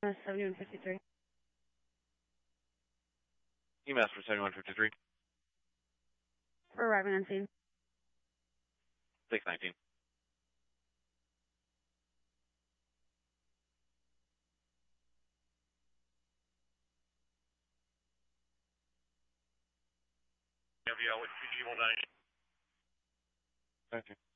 7153. EMS for 7153. We're arriving on scene. 619. WL with PD 19. Okay.